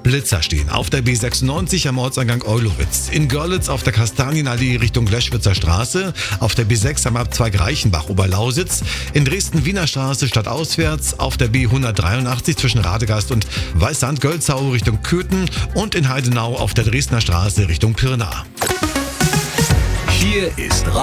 Blitzer stehen auf der B96 am Ortseingang Eulowitz. In Görlitz auf der Kastanienallee Richtung Leschwitzer Straße. Auf der B6 am Abzweig Reichenbach Oberlausitz. In Dresden Wiener Straße stadtauswärts. Auf der B183 zwischen Radegast und Weißsand-Gölzau Richtung Köthen. Und in Heidenau auf der Dresdner Straße Richtung Pirna. Hier ist